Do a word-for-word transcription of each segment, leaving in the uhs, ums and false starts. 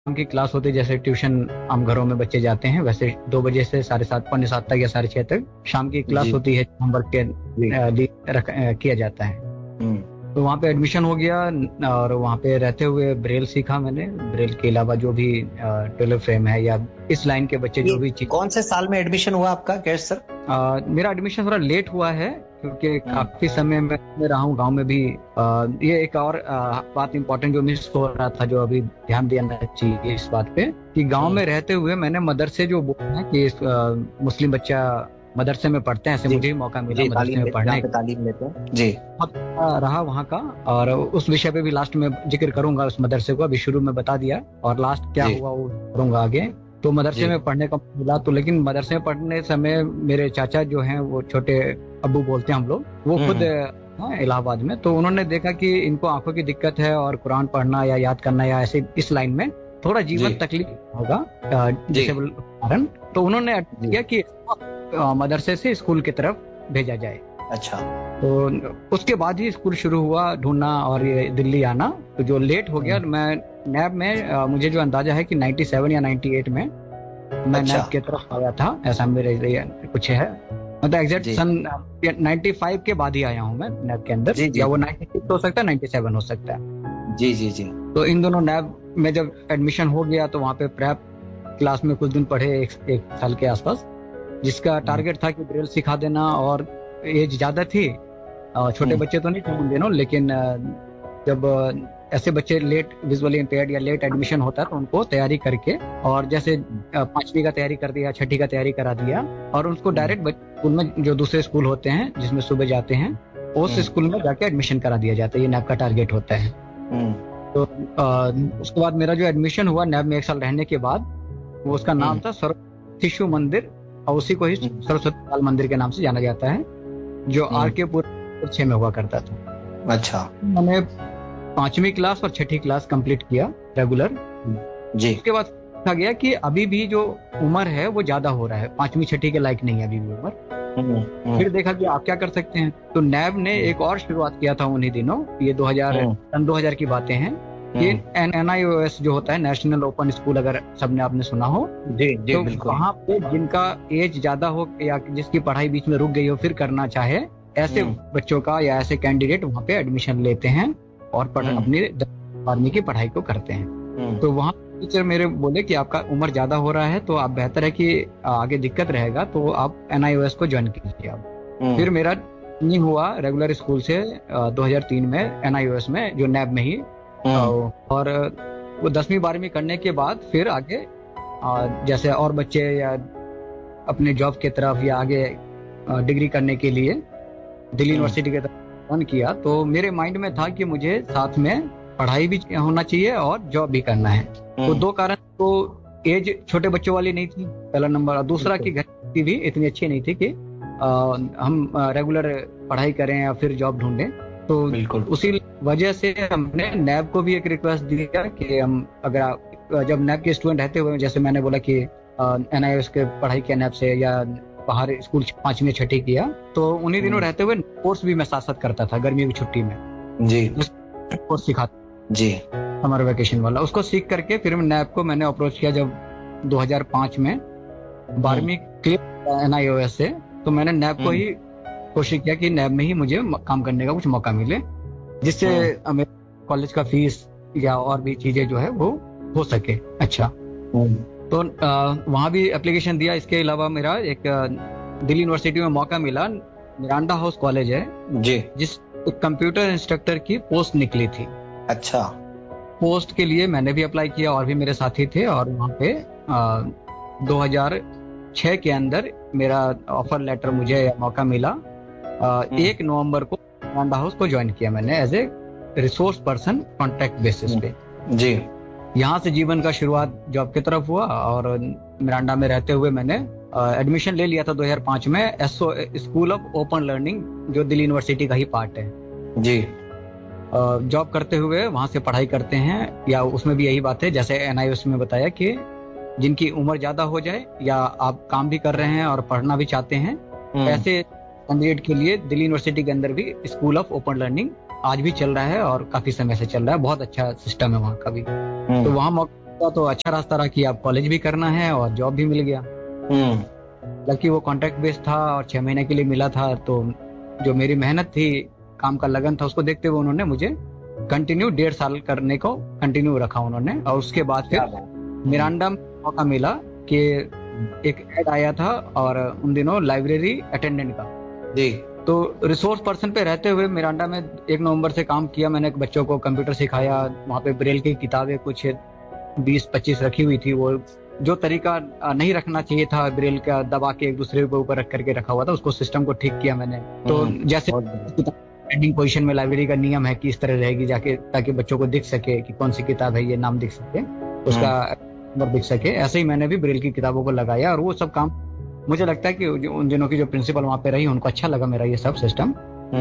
की क्लास होती है, जैसे ट्यूशन आम घरों में बच्चे जाते हैं, वैसे दो बजे से साढ़े सात पौने सात तक या साढ़े छह तक शाम की क्लास जी होती है, होमवर्क के जी। अ, लिए रख अ, किया जाता है। हम्म तो वहाँ पे एडमिशन हो गया न- और वहाँ पे रहते हुए ब्रेल सीखा मैंने। ब्रेल के अलावा जो भी ट्वेल्व फ्रेम है या इस लाइन के बच्चे ये जो भी चीज। कौन से साल में एडमिशन हुआ आपका कैश सर? अ, मेरा एडमिशन थोड़ा लेट हुआ है क्योंकि हम्म काफी समय में मैं रहा हूँ गांव में भी। अ, ये एक और अ, बात इंपॉर्टेंट जो मिस हो रहा था, जो अभी ध्यान देना चाहिए इस बात पे, कि गांव हम्म। में रहते हुए मैंने मदरसे जो बोला है कि इस, अ, मुस्लिम बच्चा मदरसे में पढ़ते हैं, ऐसे जी मुझे भी मौका मिला जी, मदरसे तालीम में ले जहाँ पढ़ने पे का। तालीम लेते हैं जी। बहुत अच्छा रहा वहाँ का, और उस विषय पे भी लास्ट में जिक्र करूंगा उस मदरसे को। अभी शुरू में बता दिया, और लास्ट क्या जी हुआ वो करूंगा आगे। तो मदरसे जी। में पढ़ने का मिला, तो लेकिन मदरसे में पढ़ने समय मेरे चाचा जो हैं, वो छोटे अब्बू बोलते हैं हम लोग, वो हम्म खुद हम्म, हैं इलाहाबाद में। तो उन्होंने देखा कि इनको आंखों की दिक्कत है और कुरान पढ़ना या याद करना या ऐसे इस लाइन में थोड़ा जीवन जी तकलीफ होगा जी डिसेबल कारण। तो उन्होंने जी। किया कि अ, मदरसे से स्कूल की तरफ भेजा जाए। अच्छा। तो उसके बाद ही स्कूल शुरू हुआ ढूंढना और ये दिल्ली आना। तो जो लेट हो गया, हम्म, मैं नैब में अ, मुझे जो अंदाजा है कि सत्तानवे या अट्ठानवे में मैं अच्छा। नैब की तरफ आया था, ऐसा मेरे लिए कुछ है। मतलब एग्जैक्ट जी सन पचानवे के बाद ही आया हूँ मैं नैब के अंदर, जी जी या वो छियानवे हो सकता है, सत्तानवे हो सकता है। जी जी जी। तो इन दोनों नैब में जब एडमिशन हो गया तो वहाँ पे प्रेप क्लास में कुछ दिन पढ़े, एक, एक साल के आसपास, जिसका हम्म टारगेट था कि ब्रेल सिखा देना। और एज ज्यादा थी, अ, छोटे हम्म बच्चे तो नहीं थे उन दिनों, लेकिन अ, जब अ, ऐसे बच्चे लेट विजुअली इम्पेयर्ड या लेट एडमिशन होता है तो उनको तैयारी करके, और जैसे अ, पांचवी का तैयारी कर दिया, छठी का तैयारी करा दिया, और उनको हम्म डायरेक्ट स्कूल में जो दूसरे स्कूल होते हैं जिसमें सुबह जाते हैं, उस हम्म स्कूल में जाके एडमिशन करा दिया जाता है। ये नैब का टारगेट होता है। हम्म तो अ, उसके बाद मेरा जो एडमिशन हुआ नैब में एक साल रहने के बाद, वो उसका नाम हम्म था सरस्वती शिशु मंदिर, और उसी को ही हम्म, सरस्वती बाल मंदिर के नाम से जाना जाता है, जो आर हम्म, के पुर छह में हुआ करता था। अच्छा। मैंने पांचवी क्लास और छठी क्लास कंप्लीट किया रेगुलर। हम्म, जी। उसके बाद देखा गया कि अभी भी जो उम्र है वो ज्यादा हो रहा है, पांचवी छठी के लायक नहीं है अभी भी उम्र। हम्म हम्म फिर देखा कि आप क्या कर सकते हैं, तो नैब ने हम्म एक और शुरुआत किया था उन्हीं दिनों, ये दो हज़ार हम्म सन दो हज़ार की बातें हैं, कि हम्म, एन आई ओ एस जो होता है, नेशनल ओपन स्कूल, अगर सबने आपने सुना हो, जी जी तो बिल्कुल। वहां पे जिनका एज ज्यादा हो या जिसकी पढ़ाई बीच में रुक गई हो फिर करना चाहे, ऐसे हम्म बच्चों का या ऐसे कैंडिडेट वहां पे एडमिशन लेते हैं और पढ़, हम्म अपनी बारहवीं की पढ़ाई को करते हैं। हम्म तो वहाँ टीचर मेरे बोले कि आपका उम्र ज्यादा हो रहा है, तो आप बेहतर है कि आगे दिक्कत रहेगा तो आप एन आई ओ एस को ज्वाइन कीजिए आप। हम्म फिर मेरा नहीं हुआ रेगुलर स्कूल से अ, दो हज़ार तीन में एन आई ओ एस में, जो नैब में ही। अ, हम्म और वो दसवीं बारहवीं करने के बाद फिर आगे अ, जैसे और बच्चे या अपने जॉब की तरफ या आगे अ, डिग्री करने के लिए दिल्ली हम्म यूनिवर्सिटी की तरफ रन किया, तो मेरे माइंड में था कि मुझे साथ में पढ़ाई भी होना चाहिए और जॉब भी करना है। तो हम्म, दो कारण, तो एज छोटे बच्चों वाली नहीं थी पहला नंबर, और दूसरा कि बिल्कुल घर की भी इतनी अच्छी नहीं थी कि अ, हम रेगुलर पढ़ाई करें या फिर जॉब ढूंढें। तो बिल्कुल। उसी वजह से हमने नैब को भी एक रिक्वेस्ट दिया कि हम, अगर आप जब नैब के स्टूडेंट रहते हुए, जैसे मैंने बोला कि एन आई एस के पढ़ाई किया नैब से, या बाहर स्कूल पांचवी छठी किया, तो उन्हीं दिनों हम्म, रहते हुए कोर्स भी मैं साथ साथ करता था गर्मी की छुट्टी में। जी कोर्स सिखाता जी। समर वेकेशन वाला, उसको सीख करके फिर नैब को मैंने अप्रोच किया जब दो हज़ार पाँच में हम्म बारहवीं क्लियर एन आई ओ एस से। तो मैंने नैब को हम्म ही कोशिश किया कि नैब में ही मुझे म- काम करने का कुछ मौका मिले, जिससे हम्म मेरे कॉलेज का फीस या और भी चीजें जो है वो हो सके। अच्छा, हम्म, तो वहां भी एप्लीकेशन दिया। इसके अलावा मेरा एक अ, दिल्ली यूनिवर्सिटी में मौका मिला, मिरांडा हाउस कॉलेज है, जी। जिस एक कंप्यूटर इंस्ट्रक्टर की पोस्ट निकली थी। अच्छा। पोस्ट के लिए मैंने भी अप्लाई किया और भी मेरे साथी थे, और वहाँ पे आ, दो हज़ार छह के अंदर मेरा ऑफर लेटर, मुझे मौका मिला। आ, हम्म एक नवंबर को मिरांडा हाउस को ज्वाइन किया मैंने as a resource person contract basis पे। हम्म, जी यहाँ से जीवन का शुरुआत जॉब की तरफ हुआ, और मिरांडा में रहते हुए मैंने एडमिशन ले लिया था दो हज़ार पाँच में SO school of open learning, जो दिल्ली यूनिवर्सिटी का ही पार्ट है। जी। जॉब करते हुए वहां से पढ़ाई करते हैं, या उसमें भी यही बात है जैसे एन आई ओ एस में बताया कि जिनकी उम्र ज्यादा हो जाए या आप काम भी कर रहे हैं और पढ़ना भी चाहते हैं, हम्म ऐसे कैंडिडेट के लिए दिल्ली यूनिवर्सिटी के अंदर भी स्कूल ऑफ ओपन लर्निंग आज भी चल रहा है, और काफी समय से चल रहा है। बहुत अच्छा सिस्टम है वहाँ का भी। तो हम्म वहाँ मौका तो अच्छा रास्ता रहा कि आप कॉलेज भी करना है और जॉब भी मिल गया। हम्म बल्कि वो कॉन्ट्रैक्ट बेस्ड था और छह महीने के लिए मिला था, तो जो मेरी मेहनत थी, काम का लगन था, उसको देखते हुए उन्होंने मुझे कंटिन्यू डेढ़ साल करने को कंटिन्यू रखा उन्होंने। और उसके बाद क्या फिर बात। हम्म मिरांडा में मौका मिला कि एक ऐड आया था, और उन दिनों लाइब्रेरी अटेंडेंट का। जी। तो रिसोर्स पर्सन पे रहते हुए मिरांडा में एक नवंबर से काम किया मैंने। बच्चों को कंप्यूटर सिखाया, वहाँ पे ब्रेल की किताबें कुछ बीस पच्चीस रखी हुई थी। वो जो तरीका नहीं रखना चाहिए था, ब्रेल का दबा के एक दूसरे के ऊपर रख करके रखा हुआ था, उसको सिस्टम को ठीक किया मैंने। तो जैसे स्टैंडिंग पोजीशन में लाइब्रेरी का नियम है कि इस तरह रहेगी जाके, ताकि बच्चों को दिख सके कि कौन सी किताब है, ये नाम दिख सके, उसका नंबर दिख सके। ऐसे ही मैंने भी ब्रेल की किताबों को लगाया, और वो सब काम मुझे लगता है कि उन दिनों की जो प्रिंसिपल वहाँ पे रही, उनको अच्छा लगा मेरा ये सब सिस्टम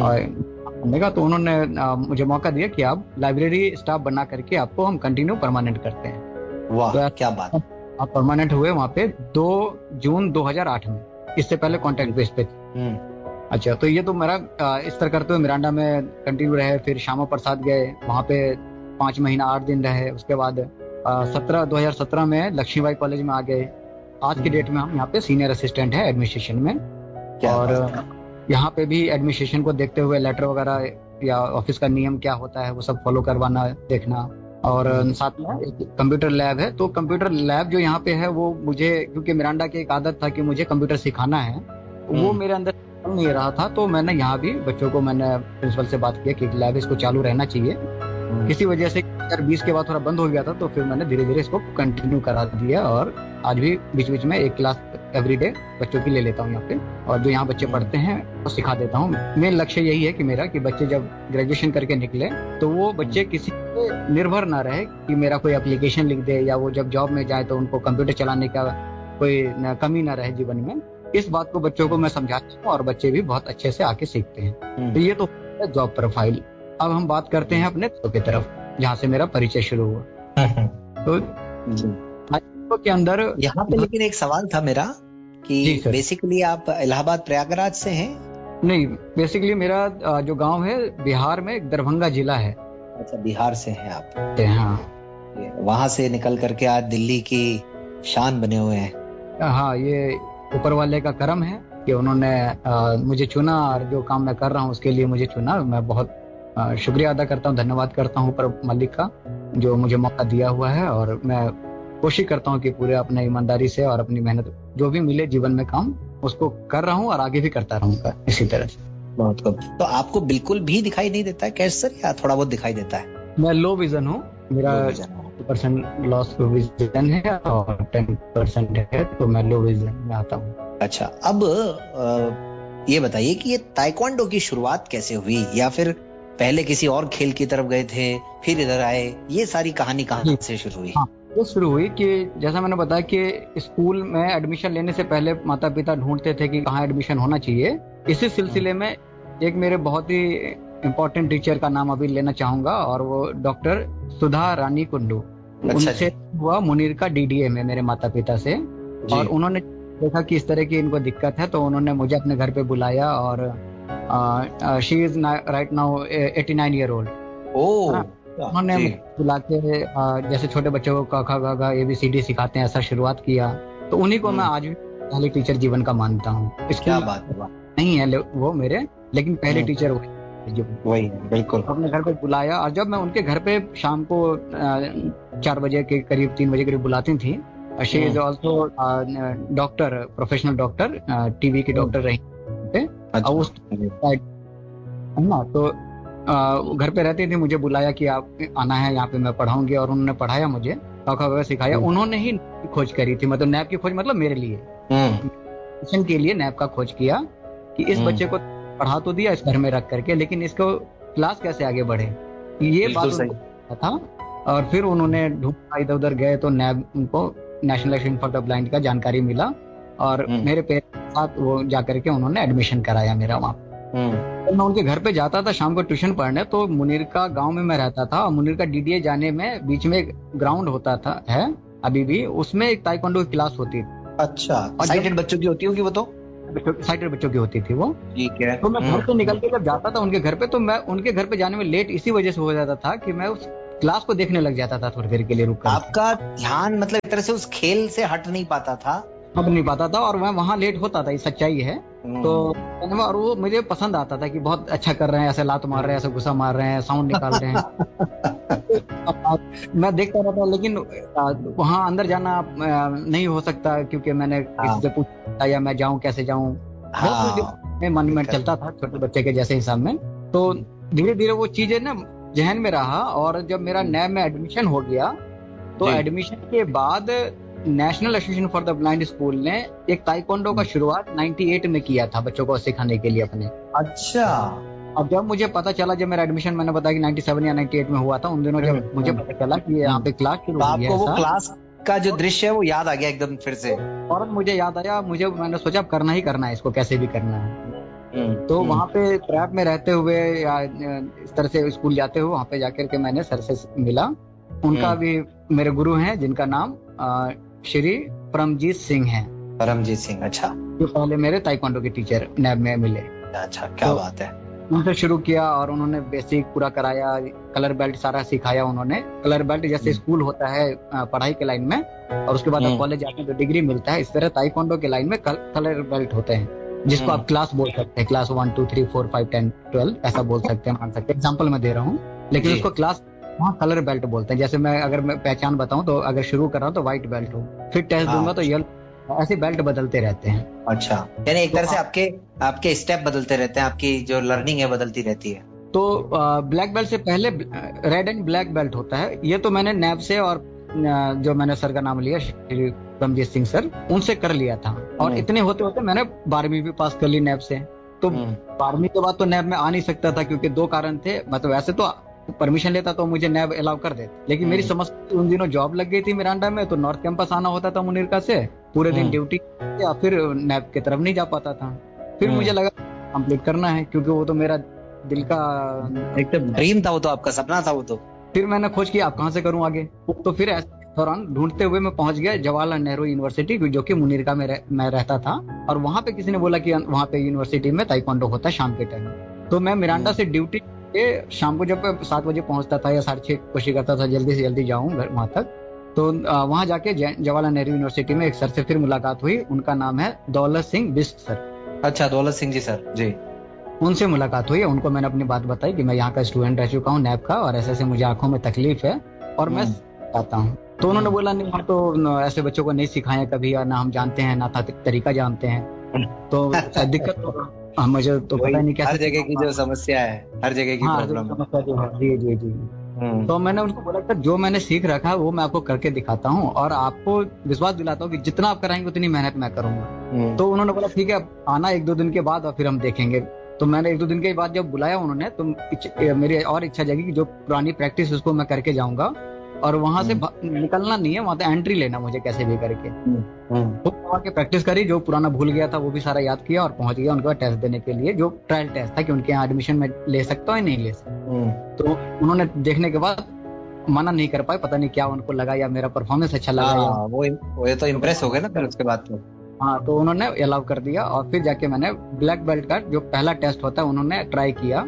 करने का। तो उन्होंने आ, मुझे मौका दिया कि आप लाइब्रेरी स्टाफ बना करके आपको हम कंटिन्यू परमानेंट करते हैं। वाह, तो क्या बात। आप परमानेंट हुए वहाँ पे दो जून दो हज़ार आठ में। इससे पहले कॉन्ट्रैक्ट बेस पे। अच्छा, तो ये तो मेरा आ, इस तरह करते हुए मिरांडा में कंटिन्यू रहे। फिर श्यामा प्रसाद गए, वहाँ पे पाँच महीना आठ दिन रहे। उसके बाद सत्रह दो हजार सत्रह में लक्ष्मीबाई कॉलेज में आ गए। आज की डेट में हम यहाँ पे सीनियर असिस्टेंट है एडमिनिस्ट्रेशन में। और यहाँ पे भी एडमिनिस्ट्रेशन को देखते हुए लेटर वगैरह या ऑफिस का नियम क्या होता है वो सब फॉलो करवाना, देखना। और साथ में एक कंप्यूटर लैब है। तो कंप्यूटर लैब जो यहाँ पे है वो मुझे, क्योंकि मिरांडा की एक आदत था कि मुझे कंप्यूटर सिखाना है, वो मेरे अंदर चल नहीं रहा था। तो मैंने यहाँ भी बच्चों को, मैंने प्रिंसिपल से बात किया कि लैब इसको चालू रहना चाहिए। किसी वजह से दो हज़ार बीस के बाद थोड़ा बंद हो गया था, तो फिर मैंने धीरे धीरे इसको कंटिन्यू करा दिया। और आज भी बीच बीच में एक क्लास एवरीडे बच्चों की ले लेता हूँ यहाँ पे, और जो यहाँ बच्चे पढ़ते हैं वो सिखा देता हूँ। मेन लक्ष्य यही है कि मेरा कि बच्चे जब ग्रेजुएशन करके निकले तो वो बच्चे किसी पे निर्भर ना रहे कि मेरा कोई एप्लीकेशन लिख दे, या वो जब जॉब में जाए तो उनको कंप्यूटर चलाने का कोई कमी ना रहे जीवन में। इस बात को बच्चों को मैं समझाता हूँ, और बच्चे भी बहुत अच्छे से आके सीखते हैं। तो ये तो जॉब प्रोफाइल। अब हम बात करते हैं अपने की तरफ, जहाँ से मेरा परिचय शुरू हुआ। तो के अंदर यहाँ पे लेकिन एक सवाल था मेरा कि बेसिकली आप इलाहाबाद प्रयागराज से हैं? नहीं, बेसिकली मेरा जो गांव है बिहार में, दरभंगा जिला है। अच्छा, बिहार से हैं आप? हाँ। वहां से निकल करके आज दिल्ली की शान बने हुए हैं। हाँ, ये ऊपर वाले का करम है कि उन्होंने आ, मुझे चुना, और जो काम मैं कर रहा हूँ उसके लिए मुझे चुना। मैं बहुत आ, शुक्रिया अदा करता हूँ, धन्यवाद करता हूँ ऊपर मालिक का जो मुझे मौका दिया हुआ है। और मैं कोशिश करता हूँ कि पूरे अपने ईमानदारी से और अपनी मेहनत जो भी मिले जीवन में काम, उसको कर रहा हूँ और आगे भी करता रहूंगा इसी तरह से। बहुत खूब। तो आपको बिल्कुल भी दिखाई नहीं देता है कैंसर, या थोड़ा बहुत दिखाई देता है? मैं लो विजन हूँ, मेरा परसेंट लॉस विजन है और टेन परसेंट है, तो मैं लो विजन में आता हूँ। अच्छा, अब आ, ये बताइए कि ये ताइक्वांडो की शुरुआत कैसे हुई, या फिर पहले किसी और खेल की तरफ गए थे फिर इधर आए? ये सारी कहानी कहाँ से शुरू हुई? हाँ, ये शुरू हुई कि जैसा मैंने बताया कि स्कूल में एडमिशन लेने से पहले माता पिता ढूंढते थे कि कहाँ एडमिशन होना चाहिए। इसी सिलसिले में एक मेरे बहुत ही इम्पोर्टेंट टीचर का नाम अभी लेना चाहूंगा, और वो डॉक्टर सुधा रानी कुंडू। उनसे हुआ मुनीर का डीडीए में मेरे माता पिता से, और उन्होंने देखा कि इस तरह की इनको दिक्कत है, तो उन्होंने मुझे अपने घर पे बुलाया। और she is right now eighty nine year old. उन्होंने बुला के जैसे छोटे बच्चों को क ख ग घ ए बी सी डी सिखाते हैं, ऐसा शुरुआत किया। तो उन्हीं को मैं आज भी पहले टीचर जीवन का मानता हूँ। क्या बात है, नहीं है वो मेरे, लेकिन पहले टीचर वही बिल्कुल। अपने घर पे बुलाया, और जब मैं उनके घर पे शाम को चार बजे के करीब, तीन बजे करीब बुलाती थी। She is also doctor, professional doctor, TB की डॉक्टर रही। उस ना तो घर पे रहती थी, मुझे बुलाया कि आप आना है यहाँ पे, मैं पढ़ाऊंगी। और उन्होंने पढ़ाया मुझे, वगैरह सिखाया। उन्होंने ही खोज करी थी, मतलब नैब की खोज, मतलब मेरे लिए मिशन के लिए नैब का खोज किया कि इस बच्चे को पढ़ा तो दिया इस घर में रख करके, लेकिन इसको क्लास कैसे आगे बढ़े, ये बात उनको था। और फिर उन्होंने ढूंढा, इधर उधर गए, तो नैब उनको national action for the blind का जानकारी मिला, और मेरे पेरेंट्स के साथ वो जाकर के उन्होंने एडमिशन कराया मेरा वहाँ। तो मैं उनके घर पे जाता था शाम को ट्यूशन पढ़ने। तो मुनीर का गांव में मैं रहता था, और मुनीर का डीडीए जाने में बीच में एक ग्राउंड होता था, है अभी भी, उसमें एक ताइक्वांडो की क्लास होती थी। अच्छा, साइटेड बच्चों की होती होगी वो? तो साइटेड बच्चों की होती थी वो। ठीक है। तो मैं घर से निकल के जब जाता था उनके घर पे, तो मैं उनके घर पे जाने में लेट इसी वजह से हो जाता था कि मैं उस क्लास को देखने लग जाता था थोड़ी देर के लिए रुक कर। आपका ध्यान मतलब एक तरह से उस खेल से हट नहीं पाता था? हट नहीं पाता था, और मैं वहाँ लेट होता था, ये सच्चाई है। तो और वो मुझे पसंद आता था कि बहुत अच्छा कर रहे हैं, ऐसे लात मार रहे हैं, ऐसे गुस्सा मार रहे हैं, साउंड निकाल रहे हैं। मैं देखता रहता, लेकिन वहाँ अंदर जाना नहीं हो सकता क्योंकि मैंने किसी से पूछा या मैं जाऊँ कैसे जाऊँ, बहुत मन में चलता था छोटे बच्चे के जैसे हिसाब में। तो धीरे धीरे वो चीजें ना जहन में रहा, और जब मेरा नैब में एडमिशन हो गया तो एडमिशन के बाद national association for the blind school ने एक ताइक्वांडो का शुरुआत अट्ठानवे में किया था बच्चों को सिखाने के लिए अपने। अच्छा। अब जब मुझे पता चला, जब मेरा एडमिशन मैंने बताया कि सत्तानवे या अट्ठानवे में हुआ था, उन दिनों जब मुझे पता चला कि यहाँ पे क्लास शुरू हुई है, आपको वो क्लास का जो दृश्य है वो याद आ गया एकदम फिर से? और मुझे याद आया, मुझे मैंने सोचा करना ही करना है इसको, कैसे भी करना है। तो वहाँ पे ट्रैप में रहते हुए या इस तरह से स्कूल जाते हुए वहाँ पे जाकर के मैंने सर से मिला। उनका भी मेरे गुरु हैं जिनका नाम श्री परमजीत सिंह है। परमजीत सिंह, अच्छा। जो पहले मेरे ताइक्वांडो के टीचर नैब में मिले। अच्छा, क्या तो बात है। उनसे शुरू किया और उन्होंने बेसिक पूरा कराया, कलर बेल्ट सारा सिखाया उन्होंने। कलर बेल्ट जैसे स्कूल होता है पढ़ाई के लाइन में, और उसके बाद आप कॉलेज जाते हैं तो डिग्री मिलता है, इस तरह ताइक्वांडो के लाइन में कलर बेल्ट होते हैं, जिसको आप क्लास बोल सकते हैं। Class one two three four five ten twelve ऐसा बोल सकते हैं, मान सकते हैं। एग्जाम्पल मैं दे रहा हूँ, लेकिन उसको क्लास वहाँ कलर बेल्ट बोलते हैं। जैसे मैं अगर मैं पहचान बताऊं तो अगर शुरू कर रहा हूँ तो व्हाइट बेल्ट हो, फिर टेस्ट दूंगा तो येलो, ऐसे बेल्ट बदलते रहते हैं। अच्छा, यानी एक तरह से आपके आपके स्टेप बदलते रहते हैं, आपकी जो लर्निंग है बदलती रहती है। तो ब्लैक बेल्ट से पहले रेड एंड ब्लैक बेल्ट होता है। ये तो मैंने नैब से और जो मैंने सर का नाम लिया श्री परमजीत सिंह सर, उनसे कर लिया था। और इतने होते होते मैंने बारहवीं भी पास कर ली नैब से। तो बारहवीं के बाद तो नैब में आ नहीं सकता था क्योंकि दो कारण थे। मतलब वैसे तो परमिशन लेता तो मुझे नैब अलाउ कर देते, लेकिन मेरी समझ उन दिनों जॉब लग गई थी मिरांडा में, तो नॉर्थ कैंपस आना होता था मुनीरका से, पूरे दिन ड्यूटी, या फिर नैब की तरफ नहीं जा पाता था। फिर मुझे लगा कंप्लीट करना है क्योंकि वो तो मेरा दिल का एकदम ड्रीम था, वो तो आपका सपना था वो तो। फिर मैंने खोज किया आप कहाँ से करूँ आगे। तो फिर दौरान ढूंढते हुए मैं पहुंच गया जवाहरलाल नेहरू यूनिवर्सिटी, जो कि मुनीरका में रह, मैं रहता था। और वहां पे किसी ने बोला कि वहां पे यूनिवर्सिटी में ताइक्वांडो होता है शाम के टाइम। तो मैं मिरांडा से ड्यूटी के शाम को जब सात बजे पहुंचता था या साढ़े छह कोशिश करता था जल्दी से जल्दी जाऊं वहां तक। तो वहां जाके जवाहरलाल नेहरू यूनिवर्सिटी में एक सर से फिर मुलाकात हुई। उनका नाम है दौलत सिंह बिष्ट सर। अच्छा, दौलत सिंह जी सर जी। उनसे मुलाकात हुई, उनको मैंने अपनी बात बताई कि मैं यहाँ का स्टूडेंट रह चुका हूँ नैब का, और ऐसे ऐसे मुझे आंखों में तकलीफ है और मैं चाहता हूँ। तो उन्होंने बोला नहीं, हम तो ऐसे बच्चों को नहीं सिखाए कभी, और ना हम जानते हैं ना था तरीका जानते हैं, तो दिक्कत तो मुझे तो पता नहीं क्या। हर जगह की जो समस्या है, हर जगह की प्रॉब्लम है। जी जी जी। तो मैंने उनको बोला सर जो मैंने सीख रखा है वो मैं आपको करके दिखाता हूँ, और आपको विश्वास दिलाता हूँ कि जितना आप कराएंगे उतनी मेहनत मैं करूंगा। तो उन्होंने बोला ठीक है आना एक दो दिन के बाद और फिर हम देखेंगे। तो मैंने एक दो दिन के बाद जब बुलाया उन्होंने, तो मेरी और इच्छा जगी कि जो पुरानी प्रैक्टिस उसको मैं करके जाऊंगा, और वहां से निकलना नहीं है, वहां से एंट्री लेना मुझे कैसे भी करके। तो वहां के प्रैक्टिस करी, जो पुराना भूल गया था वो भी सारा याद किया, और पहुंच गया उनके बाद टेस्ट देने के लिए, जो ट्रायल टेस्ट था कि उनके यहाँ एडमिशन में ले सकता हूँ या नहीं ले सकता। तो उन्होंने देखने के बाद मना नहीं कर पाए, पता नहीं क्या उनको लगा, या मेरा परफॉर्मेंस अच्छा लगा, या वो वो तो इम्प्रेस हो गए ना फिर उसके बाद तो। हाँ, तो उन्होंने अलाउ कर दिया, और फिर जाके मैंने ब्लैक बेल्ट का जो पहला टेस्ट होता है उन्होंने ट्राई किया।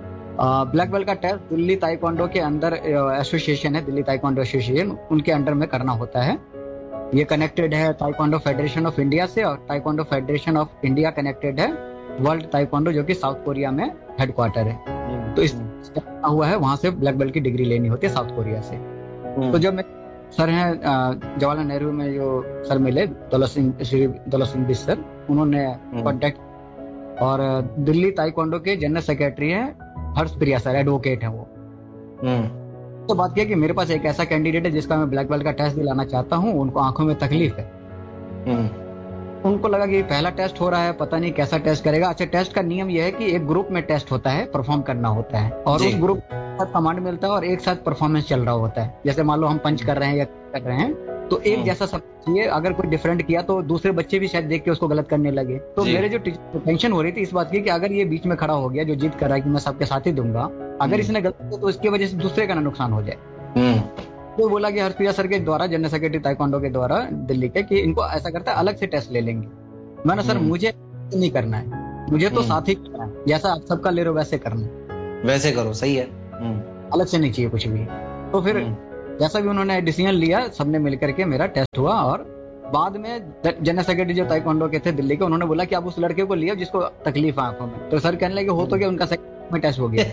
ब्लैक बेल्ट का टेस्ट दिल्ली ताइक्वांडो के अंदर एसोसिएशन है, दिल्ली ताइक्वांडो एसोसिएशन, उनके अंडर में करना होता है। ये कनेक्टेड है ताइक्वांडो फेडरेशन ऑफ इंडिया से, और taekwondo federation of India connected है वर्ल्ड ताइक्वांडो, जो कि साउथ कोरिया में हेडक्वार्टर है। तो इस हुआ है, वहां से ब्लैक बेल्ट की डिग्री लेनी होती है साउथ कोरिया से। तो जब मैं सर हैं जवाहरलाल नेहरू में जो सर मिले दौलत सिंह श्री दौलत सिंह बिष्ट सर, उन्होंने कॉन्टेक्ट, और दिल्ली ताइक्वांडो के जनरल सेक्रेटरी है हर्ष प्रिया सर, एडवोकेट है वो। तो बात किया कि मेरे पास एक ऐसा कैंडिडेट है जिसका मैं ब्लैक बेल्ट का टेस्ट दिलाना चाहता हूँ, उनको आंखों में तकलीफ है। उनको लगा कि पहला टेस्ट हो रहा है, पता नहीं कैसा टेस्ट करेगा। अच्छा, टेस्ट का नियम यह है कि एक ग्रुप में टेस्ट होता है, परफॉर्म करना होता है, और उस ग्रुप का कमांड मिलता है और एक साथ परफॉर्मेंस चल रहा होता है। जैसे मान लो हम पंच कर रहे हैं या कर रहे हैं, तो एक जैसा सब चाहिए। अगर कोई डिफरेंट किया तो दूसरे बच्चे भी शायद देख के उसको गलत करने लगे। तो मेरे जो टेंशन हो रही थी इस बात की कि अगर ये बीच में खड़ा हो गया जो जिद कर रहा है कि मैं सबके साथ ही दूंगा, अगर इसने गलत किया तो इसकी वजह से दूसरे का ना नुकसान हो जाए। तो बोला कि हर्षप्रिया सर के द्वारा, जनरल सेक्रेटरी ताइक्वांडो के द्वारा दिल्ली के, कि इनको ऐसा करता है अलग से टेस्ट ले लेंगे। मैंने सर मुझे नहीं करना है, मुझे तो साथ ही करना है, जैसा आप सबका ले रहे हो वैसे करना है। वैसे करो, सही है, अलग से नहीं चाहिए कुछ भी। तो फिर जैसा भी उन्होंने डिसीजन लिया, सबने मिलकर के मेरा टेस्ट हुआ। और बाद में जनरल सेक्रेटरी जो ताइक्वांडो के थे दिल्ली के, उन्होंने बोला कि आप उस लड़के को लिया जिसको तकलीफ है आंखों में। तो सर कहने लगे हो तो क्या, उनका सेकंड में टेस्ट हो गया।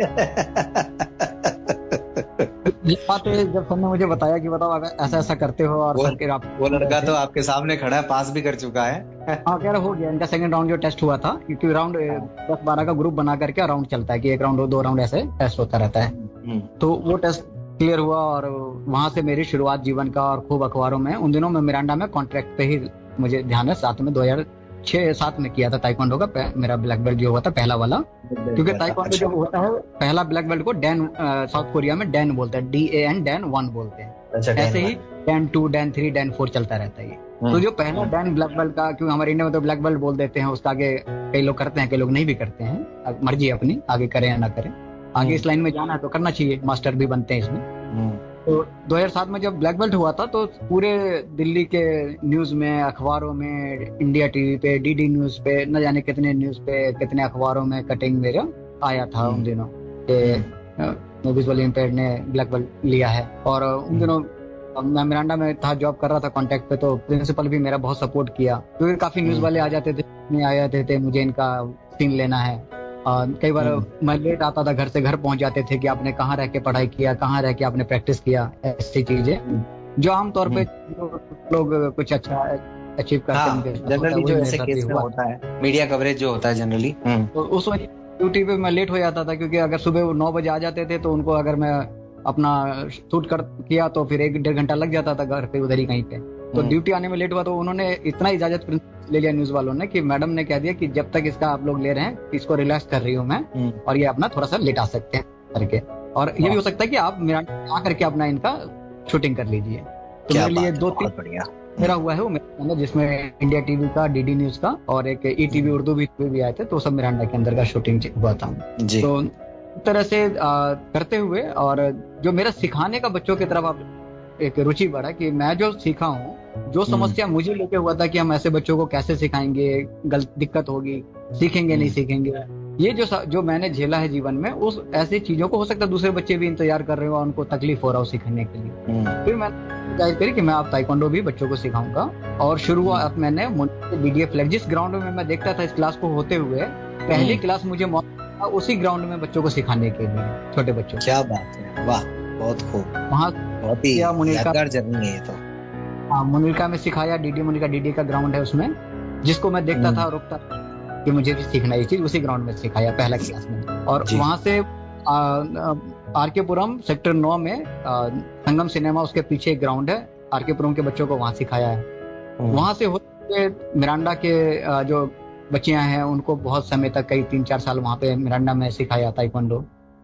ये बात जब सर ने मुझे बताया कि बताओ अगर ऐसा ऐसा करते हो और वो, सर आप वो लड़का तो आपके सामने खड़ा है, पास भी कर चुका है। हाँ कह रहा हो गया इनका सेकंड राउंड जो टेस्ट हुआ था, क्योंकि राउंड दस बारह का ग्रुप बना करके राउंड चलता है कि एक राउंड दो राउंड ऐसे टेस्ट होता रहता है। तो वो टेस्ट क्लियर हुआ और वहां से मेरी शुरुआत जीवन का, और खूब अखबारों में। उन दिनों में मिरांडा में कॉन्ट्रैक्ट पे ही मुझे ध्यान है, साथ में दो हजार छह सात में किया था ताइक्वांडो का मेरा ब्लैक बेल्ट जो हुआ था पहला वाला। क्योंकि ताइक्वांडो जब होता है पहला ब्लैक बेल्ट को डैन, साउथ कोरिया में डैन बोलते हैं, D A N Dan one बोलते हैं। ऐसे ही Dan to Dan three Dan four चलता रहता है। तो जो पहला डैन ब्लैक बेल्ट का, क्योंकि हमारे इंडिया में तो ब्लैक बेल्ट बोल देते हैं, उसका आगे कई लोग करते हैं, कई लोग नहीं भी करते हैं, मर्जी अपनी, आगे करें या ना करें। आगे इस लाइन में जाना है तो करना चाहिए, मास्टर भी बनते हैं इसमें। तो दो हजार सात में जब ब्लैक बेल्ट हुआ था तो पूरे दिल्ली के न्यूज में, अखबारों में, इंडिया टीवी पे, डीडी न्यूज पे, न जाने कितने न्यूज पे, कितने अखबारों में कटिंग मेरा आया था उन दिनों के विजुअली इम्पेयर्ड ने ब्लैक बेल्ट लिया है। और उन दिनों मैं मिरांडा में था, जॉब कर रहा था कॉन्टैक्ट पे, तो प्रिंसिपल भी मेरा बहुत सपोर्ट किया, क्योंकि काफी न्यूज वाले आ जाते थे, आ जाते थे मुझे इनका सीन लेना है। Uh, कई बार मैं लेट आता था घर से, घर पहुंच जाते थे कि आपने कहाँ रह के पढ़ाई किया, कहाँ रह के आपने प्रैक्टिस किया, ऐसी चीजें जो आमतौर पे लोग कुछ अच्छा अचीव करते हैं। जनरली जो ऐसे केस में होता है, मीडिया कवरेज जो होता है जनरली, तो उस वजह ड्यूटी पे मैं लेट हो जाता था, क्योंकि अगर सुबह नौ बजे आ जाते थे तो उनको अगर मैं अपना शूट कर किया तो फिर एक डेढ़ घंटा लग जाता था घर पे उधर ही कहीं पे। तो ड्यूटी आने में लेट हुआ तो उन्होंने इतना इजाजत ले लिया न्यूज वालों ने कि मैडम ने कह दिया कि जब तक इसका आप लोग ले रहे हैं, इसको रिलैक्स कर रही हूँ मैं, और ये अपना थोड़ा सा लेटा सकते हैं करके, और ये भी हो सकता है कि आप मेरा आ करके अपना इनका शूटिंग कर लीजिए। तो मेरे लिए दो तीन बढ़िया मेरा हुआ है वो मेरा, जिसमें इंडिया टीवी का, डीडी न्यूज का, और एक ई टीवी उर्दू भी, भी आए थे, तो सब मिरांडा के अंदर का शूटिंग हुआ था। तो इस तरह से आ, करते हुए, और जो मेरा सिखाने का बच्चों की तरफ आप एक रुचि बढ़ा, कि मैं जो सीखा हूँ, जो समस्या मुझे लेके हुआ था कि हम ऐसे बच्चों को कैसे सिखाएंगे, गलत दिक्कत होगी, सीखेंगे नहीं सीखेंगे, ये जो जो मैंने झेला है जीवन में, उस ऐसी चीजों को हो सकता है दूसरे बच्चे भी इंतजार कर रहे हो, उनको तकलीफ हो रहा हो सीखने के लिए। फिर मैंने जाहिर करी कि मैं आप ताइक्वांडो भी बच्चों को सिखाऊंगा, और शुरुआत मैंने बीडीए फ्लैग, जिस ग्राउंड में मैं देखता था इस क्लास को होते हुए, पहली क्लास मुझे मौका उसी ग्राउंड में बच्चों को सिखाने के लिए, छोटे बच्चों। क्या बात है, वाह, बहुत खूब। वहाँ बहुत ही यादगार जर्नी है ये तो। हाँ, मुनिका में सिखाया, डीडी मुनिका डीडी का ग्राउंड है उसमें, जिसको मैं देखता था रुकता कि मुझे भी सीखना ये चीज, उसी ग्राउंड में सिखाया पहला क्लास में। और वहां से आर के पुरम सेक्टर नौ में आ, संगम सिनेमा, उसके पीछे एक ग्राउंड है, आर के पुरम के बच्चों को वहां सिखाया है। वहां से होते मिरांडा के आ, जो बच्चियां हैं उनको बहुत समय तक, कई तीन चार साल वहां पे मिरांडा में सिखाया ताइक्वांडो।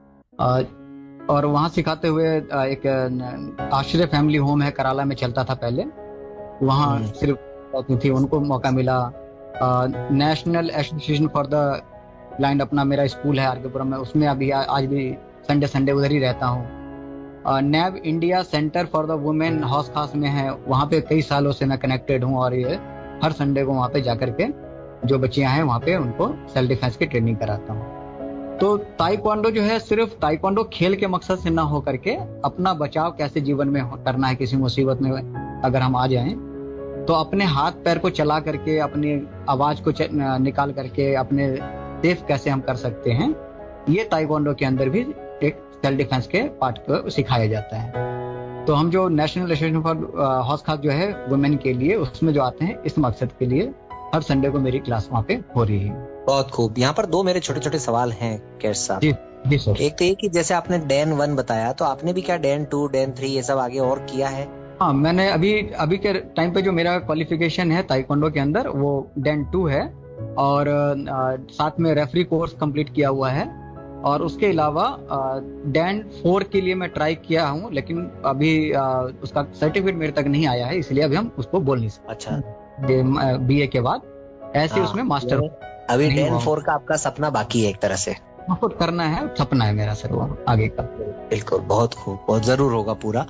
और वहां सिखाते हुए एक आश्रय फैमिली होम है कराला में चलता था पहले, वहां सिर्फ थी, उनको मौका मिला। National association for the blind अपना मेरा स्कूल है आरकेपुरम में, उसमें अभी आ, आज भी संडे संडे उधर ही रहता हूँ। नैब India centre for the women हौस खास में है, वहाँ पे कई सालों से मैं कनेक्टेड हूँ, और ये हर संडे को वहाँ पे जाकर के जो बच्चियां हैं वहाँ पे उनको सेल्फ डिफेंस की ट्रेनिंग कराता हूँ। तो ताइक्वांडो जो है सिर्फ ताइक्वांडो खेल के मकसद से ना हो करके, अपना बचाव कैसे जीवन में करना है, किसी मुसीबत में अगर हम आ जाएं तो अपने हाथ पैर को चला करके, अपनी आवाज को निकाल करके अपने सेफ कैसे हम कर सकते हैं, ये ताइक्वांडो के अंदर भी एक सेल्फ डिफेंस के पार्ट को सिखाया जाता है। तो हम जो नेशनल एसोसिएशन फॉर हौस खास जो है वुमेन के लिए, उसमें जो आते हैं इस मकसद के लिए, हर संडे को मेरी क्लास वहाँ पे हो रही है। बहुत खूब। यहाँ पर दो मेरे छोटे छोटे सवाल हैं कैश साहब। जी जी सर। एक तो ये कि जैसे आपने डैन वन बताया, तो आपने भी क्या डैन टू, डैन थ्री ये सब आगे और किया है? हाँ, मैंने अभी अभी के टाइम पे जो मेरा क्वालिफिकेशन है ताइक्वांडो के अंदर, वो डैन टू है, और आ, साथ में रेफरी कोर्स कंप्लीट किया हुआ है, और उसके अलावा डैन फोर के लिए मैं ट्राई किया हूँ, लेकिन अभी आ, उसका सर्टिफिकेट मेरे तक नहीं आया है, इसलिए अभी हम उसको बोल नहीं सकते। अच्छा, बीए के बाद ऐसे हाँ, उसमें मास्टर। अभी डैन फोर का आपका सपना बाकी है एक तरह से? करना है, सपना है मेरा सर वो आगे का। बिल्कुल, बहुत खूब, बहुत जरूर होगा पूरा।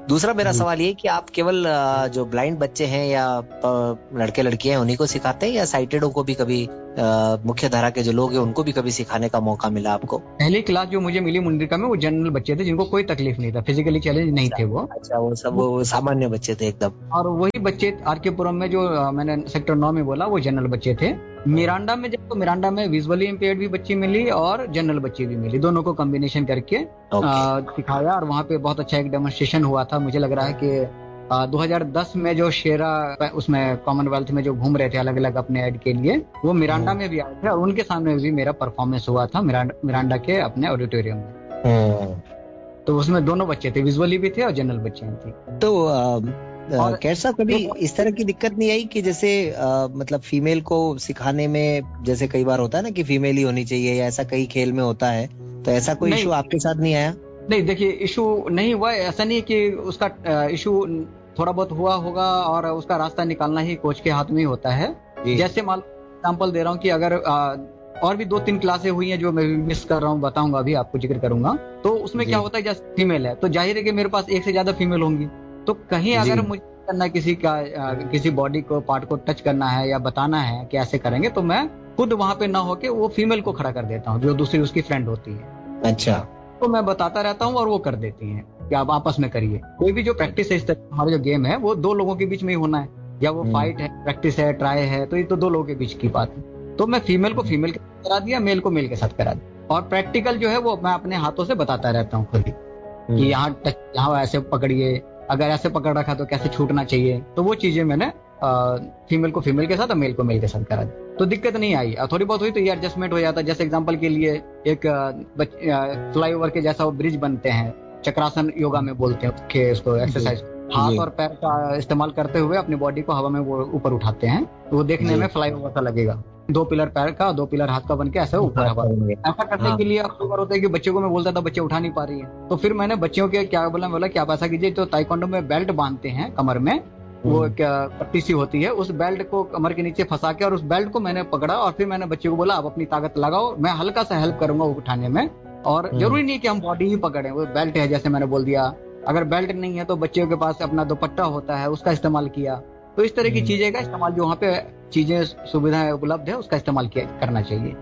दूसरा मेरा सवाल ये कि आप केवल अ, जो ब्लाइंड बच्चे हैं या अ, लड़के लड़कियां हैं उन्हीं को सिखाते हैं, या साइटेडों को भी कभी, अ, मुख्य धारा के जो लोग हैं उनको भी कभी सिखाने का मौका मिला आपको? पहली क्लास जो मुझे मिली मुंडरिका में, वो जनरल बच्चे थे जिनको कोई तकलीफ नहीं था, फिजिकली चैलेंज नहीं थे वो। अच्छा, वो सब वो सामान्य बच्चे थे एकदम। और वही बच्चे आर के पुरम में जो अ, मैंने सेक्टर नौ में बोला, वो जनरल बच्चे थे। मिरांडा में जब, तो मिरांडा में विजुअली इम्पेयर्ड भी बच्ची मिली और जनरल बच्ची भी मिली, दोनों को कॉम्बिनेशन करके अ, सिखाया। और वहाँ पे बहुत अच्छा एक डेमोन्स्ट्रेशन हुआ था। मुझे लग रहा है कि अ, दो हज़ार दस में जो शेरा उसमें कॉमनवेल्थ में जो घूम रहे थे अलग अलग अपने ऐड के लिए, वो मिरांडा में भी आए थे और उनके सामने भी मेरा परफॉर्मेंस हुआ था मिरांडा, मिरांडा के अपने ऑडिटोरियम में। तो उसमें दोनों बच्चे थे, विजुअली भी थे और जनरल बच्चे थी। तो और कैसा कभी इस तरह की दिक्कत नहीं आई कि जैसे आ, मतलब फीमेल को सिखाने में, जैसे कई बार होता है ना कि फीमेल ही होनी चाहिए, या ऐसा कई खेल में होता है, तो ऐसा कोई इशू आपके साथ नहीं आया? नहीं, देखिए इशू नहीं हुआ। ऐसा नहीं कि उसका इशू थोड़ा बहुत हुआ होगा, और उसका रास्ता निकालना ही कोच के हाथ में ही होता है। जैसे मान एग्जाम्पल दे रहा हूँ कि अगर आ, और भी दो तीन क्लासें हुई हैं जो मैं मिस कर रहा हूँ, बताऊंगा अभी आपको, जिक्र करूंगा। तो उसमें क्या होता है, जैसे फीमेल है तो जाहिर है कि मेरे पास एक से ज्यादा फीमेल होंगी। तो कहीं अगर मुझे करना किसी का आ, किसी बॉडी को पार्ट को टच करना है या बताना है कि ऐसे करेंगे, तो मैं खुद वहां पे ना होके वो फीमेल को खड़ा कर देता हूँ जो दूसरी उसकी फ्रेंड होती है। अच्छा। तो मैं बताता रहता हूँ और वो कर देती हैं कि आप आपस में करिए। कोई भी जो प्रैक्टिस है, इस तरह हमारा जो गेम है वो दो लोगों के बीच में ही होना है, या वो फाइट है, प्रैक्टिस है, ट्राई है, तो ये तो दो लोगों के बीच की बात है। तो मैं फीमेल को फीमेल के साथ करा दिया, मेल को मेल के साथ करा दिया। और प्रैक्टिकल जो है वो मैं अपने हाथों से बताता रहता हूँ खुद ही कि यहाँ टच, यहाँ ऐसे पकड़िए, अगर ऐसे पकड़ रखा तो कैसे छूटना चाहिए। तो वो चीजें मैंने फीमेल को फीमेल के साथ और मेल को मेल के साथ करा दी, तो दिक्कत नहीं आई। थोड़ी बहुत हुई तो ये एडजस्टमेंट हो जाता है। जैसे एग्जांपल के लिए एक फ्लाईओवर के जैसा वो ब्रिज बनते हैं, चक्रासन योगा में बोलते हैं कि उसको एक्सरसाइज, हाथ और पैर का इस्तेमाल करते हुए अपनी बॉडी को हवा में वो ऊपर उठाते हैं, तो वो देखने में फ्लाईओवर सा लगेगा। दो पिलर पैर का, दो पिलर हाथ का बन के ऐसे ऊपर हवा में। ऐसा करने के लिए अक्सर होता है कि बच्चों को मैं बोलता था बच्चे उठा नहीं पा रही है, तो फिर मैंने बच्चों के क्या बोला, बोला कि आप ऐसा कीजिए, तो ताइक्वांडो में बेल्ट बांधते हैं कमर में, वो क्या पट्टी सी होती है, उस बेल्ट को कमर के नीचे फंसा के, और उस बेल्ट को मैंने पकड़ा और फिर मैंने बच्चे को बोला आप अपनी ताकत लगाओ, मैं हल्का सा हेल्प करूंगा उठाने में। और जरूरी नहीं कि हम बॉडी ही पकड़े, वो बेल्ट है जैसे मैंने बोल दिया। अगर बेल्ट नहीं है तो बच्चों के पास अपना दुपट्टा होता है, उसका इस्तेमाल किया। तो इस तरह की चीजें का इस्तेमाल, जो वहाँ पे चीजें सुविधाएं उपलब्ध है उसका इस्तेमाल किया करना चाहिए।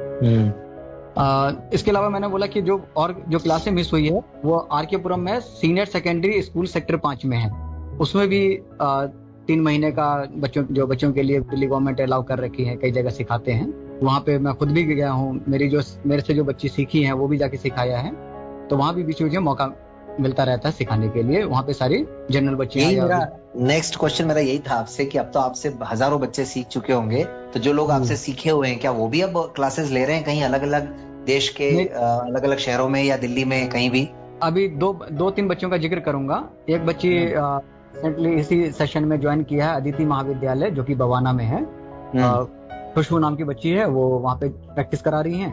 आ, इसके अलावा मैंने बोला कि जो और जो क्लासें मिस हुई है वो आर के पुरम में सीनियर सेकेंडरी स्कूल सेक्टर पांच में है। उसमें भी आ, तीन महीने का बच्चों जो बच्चों के लिए दिल्ली गवर्नमेंट अलाउ कर रखी है, कई जगह सिखाते हैं। वहाँ पे मैं खुद भी गया हूँ, मेरी जो मेरे से जो बच्ची सीखी हैं वो भी जाके सिखाया है। तो वहाँ भी बीच बीच में मौका मिलता रहता है सिखाने के लिए। वहाँ पे सारी जनरल बच्चियां। मेरा नेक्स्ट क्वेश्चन मेरा यही था आपसे कि अब तो आपसे हजारों बच्चे सीख चुके होंगे, तो जो लोग आपसे सीखे हुए हैं क्या वो भी अब क्लासेस ले रहे हैं कहीं अलग अलग देश के अलग अलग शहरों में या दिल्ली में कहीं भी? अभी दो दो तीन बच्चों का जिक्र करूंगा। एक बच्ची रिसेंटली इसी सेशन में ज्वाइन किया है, अदिति महाविद्यालय जो कि बवाना में है। खुशबू नाम की बच्ची है, वो वहाँ पे प्रैक्टिस करा रही है।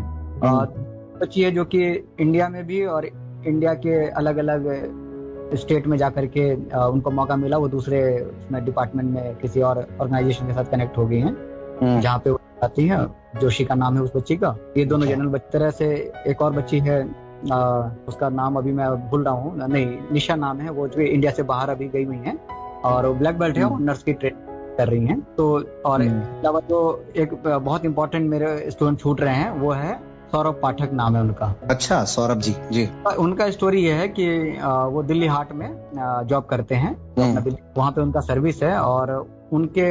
बच्ची है जो कि इंडिया में भी और इंडिया के अलग अलग स्टेट में जाकर के उनको मौका मिला, वो दूसरे उसमें डिपार्टमेंट में किसी और ऑर्गेनाइजेशन के साथ कनेक्ट हो गई हैं, जहाँ पे वो आती है। जोशी का नाम है उस बच्ची का। ये दोनों जनरल बच्ची तरह से एक और बच्ची है, आ, उसका नाम अभी मैं भूल रहा हूँ, नहीं निशा नाम है, वो जो इंडिया से बाहर अभी गई हुई है और वो ब्लैक बेल्ट है, वो नर्स की ट्रेनिंग कर रही हैं। तो और अलावा जो एक बहुत इंपॉर्टेंट मेरे स्टूडेंट छूट रहे हैं वो है सौरभ पाठक नाम है उनका। अच्छा, सौरभ जी जी उनका स्टोरी ये है कि वो दिल्ली हाट में जॉब करते हैं, वहाँ पे उनका सर्विस है, और उनके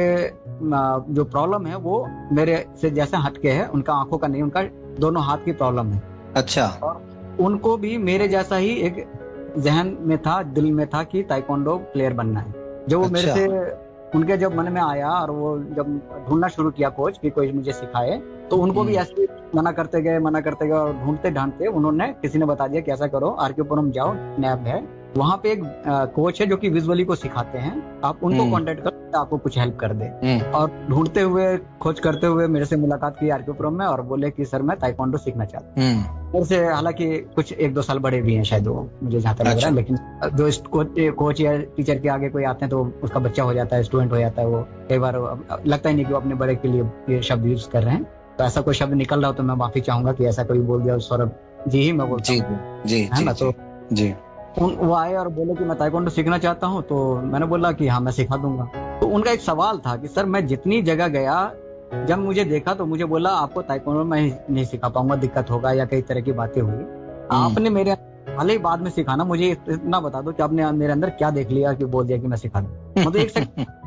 जो प्रॉब्लम है वो मेरे से जैसे हटके है। उनका आंखों का नहीं, उनका दोनों हाथ की प्रॉब्लम है। अच्छा। और उनको भी मेरे जैसा ही एक जहन में था, दिल में था कि ताइक्वांडो प्लेयर बनना है। जो वो मेरे से उनके जब मन में आया और वो जब ढूंढना शुरू किया कोच कि कोई मुझे सिखाए, तो उनको भी ऐसे मना करते गए मना करते गए और ढूंढते ढांढते उन्होंने किसी ने बता दिया कि ऐसा करो, आर के पुरम जाओ, नैब है वहाँ पे एक कोच है जो कि विजुअली को सिखाते हैं, आप उनको कांटेक्ट करो, आपको कुछ हेल्प कर दे। और ढूंढते हुए खोज करते हुए मेरे से मुलाकात की आर के पुरम में और बोले कि सर मैं ताइक्वांडो सीखना चाहता हूँ। मेरे से हालांकि कुछ एक दो साल बड़े भी हैं शायद वो, मुझे जहाँ तक लग रहा है, लेकिन जो कोच या टीचर के आगे कोई आते हैं तो उसका बच्चा हो जाता है, स्टूडेंट हो जाता है, वो कई बार लगता ही नहीं कि वो अपने बड़े के लिए ये शब्द यूज कर रहे हैं। तो ऐसा कोई शब्द निकल रहा हो तो मैं माफी चाहूंगा कि ऐसा कोई बोल दिया। सौरभ जी ही मैं बोलता हूँ, है ना? तो जी उन वो आए और बोले कि मैं ताइक्वांडो सीखना चाहता हूँ, तो मैंने बोला कि हाँ मैं सिखा दूंगा। तो उनका एक सवाल था कि सर मैं जितनी जगह गया, जब मुझे देखा तो मुझे बोला आपको ताइक्वांडो मैं नहीं सिखा पाऊंगा, दिक्कत होगा या कई तरह की बातें हुई। आपने मेरे भले ही बाद में सिखाना, मुझे इतना बता दो कि आपने मेरे अंदर क्या देख लिया कि बोल दिया कि मैं सिखा दूं। मतलब एक